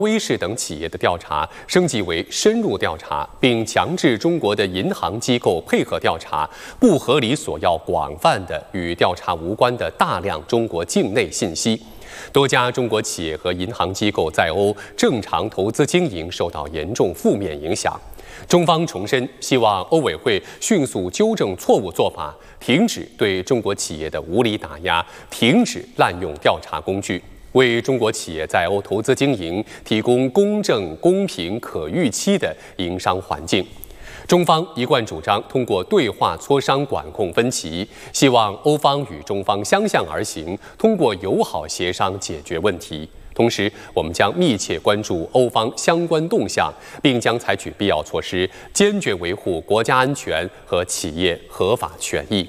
威视等企业的调查升级为深入调查，并强制中国的银行机构配合调查，不合理索要广泛的与调查无关的大量中国境内信息。多家中国企业和银行机构在欧正常投资经营受到严重负面影响。中方重申，希望欧委会迅速纠正错误做法，停止对中国企业的无理打压，停止滥用调查工具。为中国企业在欧投资经营提供公正、公平、可预期的营商环境。中方一贯主张通过对话磋商管控分歧，希望欧方与中方相向而行，通过友好协商解决问题。同时，我们将密切关注欧方相关动向，并将采取必要措施，坚决维护国家安全和企业合法权益。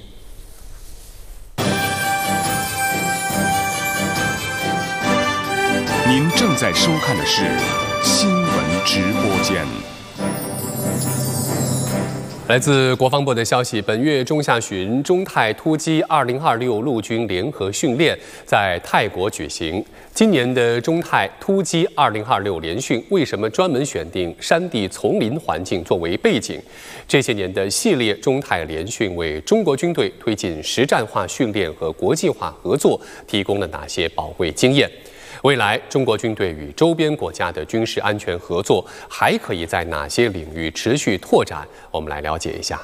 您正在收看的是新闻直播间。 来自国防部的消息，本月中下旬，中泰突击2026陆军联合训练在泰国举行。今年的中泰突击2026联训为什么专门选定山地丛林环境作为背景？这些年的系列中泰联训为中国军队推进实战化训练和国际化合作提供了哪些宝贵经验？未来，中国军队与周边国家的军事安全合作还可以在哪些领域持续拓展？我们来了解一下。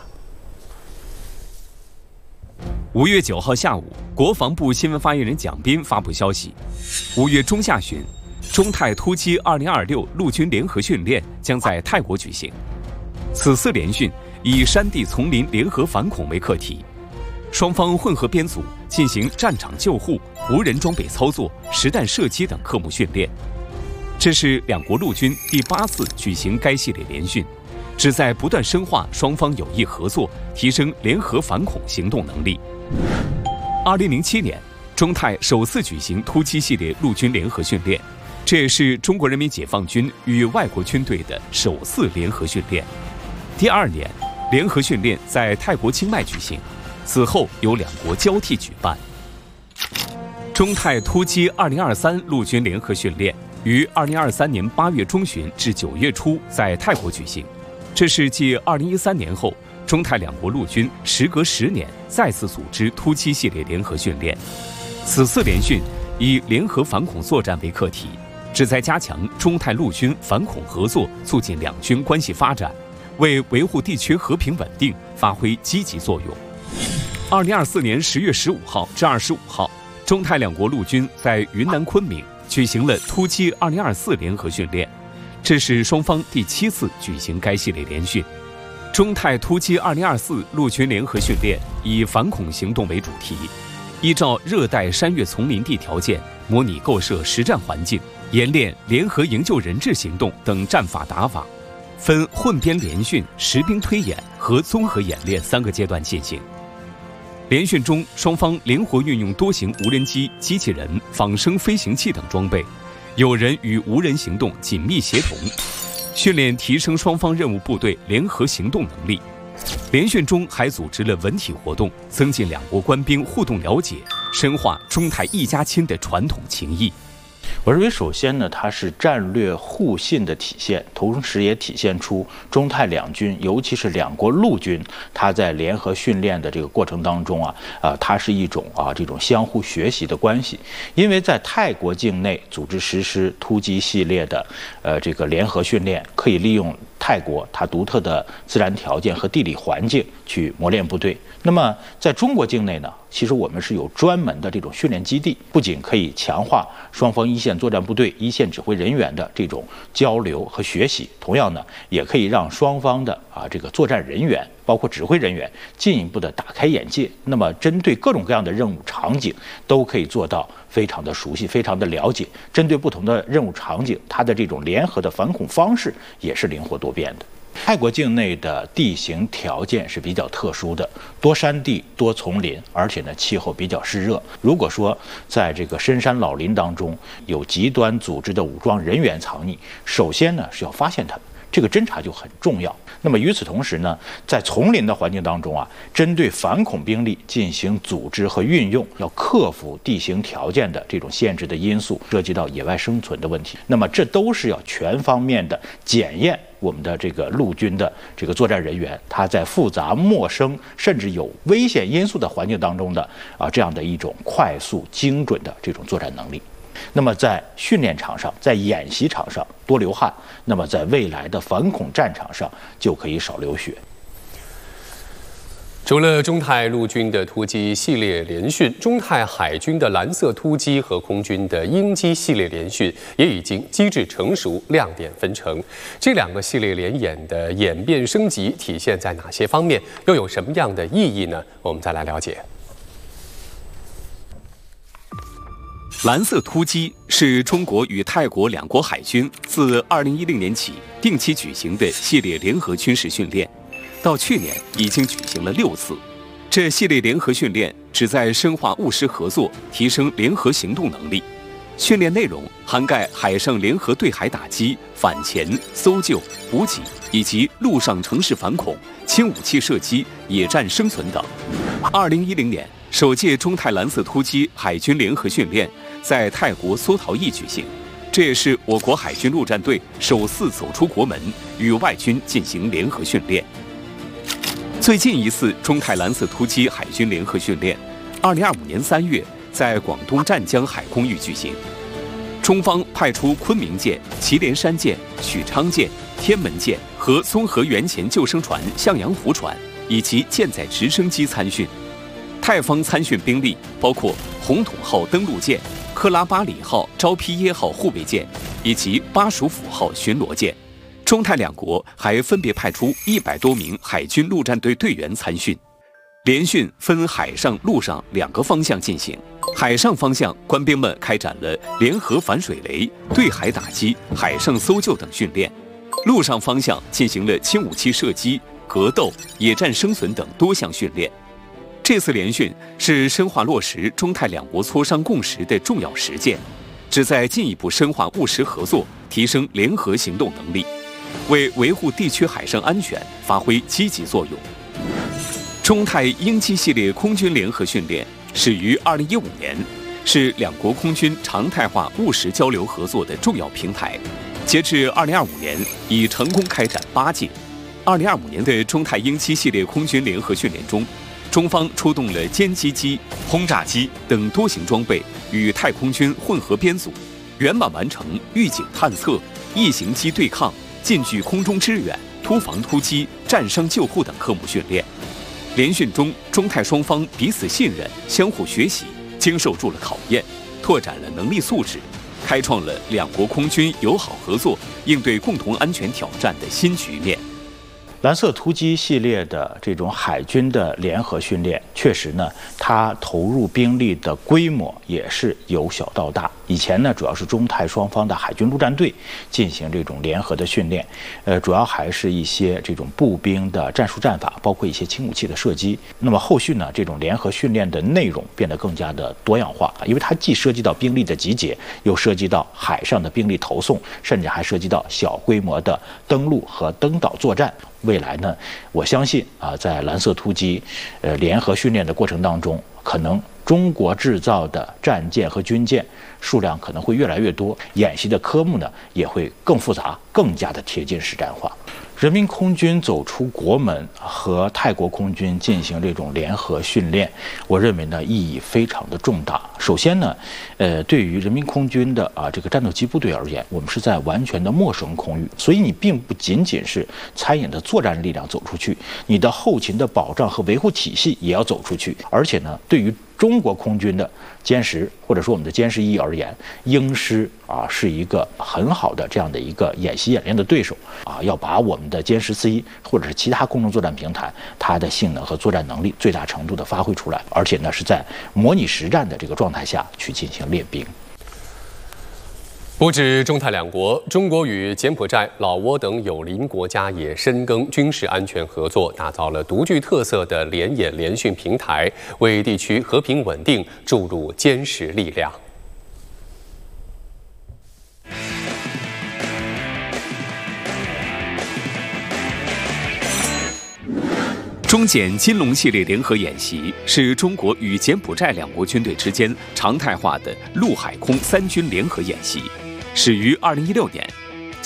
5月9号下午，国防部新闻发言人蒋斌发布消息：5月中下旬，中泰突击2026陆军联合训练将在泰国举行。此次联训以山地丛林联合反恐为课题，双方混合编组进行战场救护、无人装备操作、实弹射击等科目训练。这是两国陆军第8次举行该系列联训，旨在不断深化双方有益合作，提升联合反恐行动能力。2007年，中泰首次举行突击系列陆军联合训练，这也是中国人民解放军与外国军队的首次联合训练。第2年，联合训练在泰国清迈举行，此后由两国交替举办。中泰突击2023陆军联合训练于2023年8月中旬至9月初在泰国举行，这是继2013年后，中泰两国陆军时隔10年再次组织突击系列联合训练。此次联训以联合反恐作战为课题，旨在加强中泰陆军反恐合作，促进两军关系发展，为维护地区和平稳定发挥积极作用。2024年10月15号至25号，中泰两国陆军在云南昆明举行了突击2024联合训练，这是双方第7次举行该系列联训。中泰突击2024陆军联合训练以反恐行动为主题，依照热带山岳丛林地条件，模拟构设实战环境，演练联合营救人质行动等战法打法，分混编联训、实兵推演和综合演练3个阶段进行。联训中，双方灵活运用多型无人机、机器人、仿生飞行器等装备，有人与无人行动紧密协同，训练提升双方任务部队联合行动能力。联训中还组织了文体活动，增进两国官兵互动了解，深化中泰一家亲的传统情谊。 我认为，首先呢，它是战略互信的体现，同时也体现出中泰两军，尤其是两国陆军，它在联合训练的这个过程当中它是一种这种相互学习的关系。因为在泰国境内组织实施突击系列的这个联合训练，可以利用泰国它独特的自然条件和地理环境去磨练部队。那么在中国境内呢，其实我们是有专门的这种训练基地，不仅可以强化双方一线作战部队、一线指挥人员的这种交流和学习，同样呢，也可以让双方的这个作战人员，包括指挥人员，进一步的打开眼界。那么针对各种各样的任务场景，都可以做到非常的熟悉、非常的了解。针对不同的任务场景，它的这种联合的反恐方式也是灵活多变的。泰国境内的地形条件是比较特殊的，多山地、多丛林，而且呢气候比较湿热。如果说在这个深山老林当中有极端组织的武装人员藏匿，首先呢是要发现他们。 这个侦察就很重要。那么与此同时呢，在丛林的环境当中啊，针对反恐兵力进行组织和运用，要克服地形条件的这种限制的因素，涉及到野外生存的问题。那么这都是要全方面的检验我们的这个陆军的这个作战人员，他在复杂、陌生甚至有危险因素的环境当中的这样的一种快速、精准的这种作战能力。那么在训练场上，在演习场上多流汗，那么在未来的反恐战场上就可以少流血。 除了中泰陆军的突击系列联训，中泰海军的蓝色突击和空军的鹰击系列联训也已经机制成熟，亮点纷呈。这两个系列联演的演变升级体现在哪些方面，又有什么样的意义呢？我们再来了解。 蓝色突击是中国与泰国两国海军自2010年起定期举行的系列联合军事训练，到去年已经举行了6次。这系列联合训练旨在深化务实合作，提升联合行动能力。训练内容涵盖海上联合对海打击、反潜、搜救、补给，以及陆上城市反恐、轻武器射击、野战生存等。2010年，首届中泰蓝色突击海军联合训练在泰国梭陶邑举行，这也是我国海军陆战队首次走出国门，与外军进行联合训练。最近一次中泰蓝色突击海军联合训练，2025年3月在广东湛江海空域举行。中方派出昆明舰、祁连山舰、许昌舰、天门舰和综合援潜救生船向阳湖船以及舰载直升机参训。泰方参训兵力包括红桶号登陆舰、克拉巴里号、昭披耶号护卫舰以及巴蜀府号巡逻舰。中泰两国还分别派出100多名海军陆战队队员参训。联训分海上、陆上2个方向进行。海上方向，官兵们开展了联合反水雷、对海打击、海上搜救等训练；陆上方向进行了轻武器射击、格斗、野战生存等多项训练。这次联训是深化落实中泰两国磋商共识的重要实践，旨在进一步深化务实合作，提升联合行动能力，为维护地区海上安全发挥积极作用。中泰鹰击系列空军联合训练始于2015年，是两国空军常态化务实交流合作的重要平台。截至2025年，已成功开展8届。2025年的中泰鹰击系列空军联合训练中，中方出动了歼击机、轰炸机等多型装备，与泰空军混合编组，圆满完成预警探测、异形机对抗、近距空中支援、突防突击、战伤救护等科目训练。联训中，中泰双方彼此信任、相互学习，经受住了考验，拓展了能力素质，开创了两国空军友好合作、应对共同安全挑战的新局面。 蓝色突击系列的这种海军的联合训练，确实呢，它投入兵力的规模也是由小到大。以前呢，主要是中泰双方的海军陆战队进行这种联合的训练，主要还是一些这种步兵的战术战法，包括一些轻武器的射击。那么后续呢，这种联合训练的内容变得更加的多样化，因为它既涉及到兵力的集结，又涉及到海上的兵力投送，甚至还涉及到小规模的登陆和登岛作战。未来呢，我相信在蓝色突击联合训练的过程当中，可能中国制造的战舰和军舰数量可能会越来越多，演习的科目呢也会更复杂，更加的贴近实战化。人民空军走出国门和泰国空军进行这种联合训练，我认为呢意义非常的重大。首先呢，对于人民空军的这个战斗机部队而言，我们是在完全的陌生空域，所以你并不仅仅是参演的作战力量走出去，你的后勤的保障和维护体系也要走出去。而且呢，对于中国空军的歼十或者说我们的歼十一而言，鹰狮是一个很好的这样的一个演习演练的对手要把我们的歼十4E或者是其他空中作战平台它的性能和作战能力最大程度的发挥出来，而且呢是在模拟实战的这个状态下去进行练兵。 不止中泰两国，中国与柬埔寨、老挝等友邻国家也深耕军事安全合作，打造了独具特色的联演联训平台，为地区和平稳定注入坚实力量。 中柬金龙系列联合演习是中国与柬埔寨两国军队之间常态化的陆海空三军联合演习，始于2016年，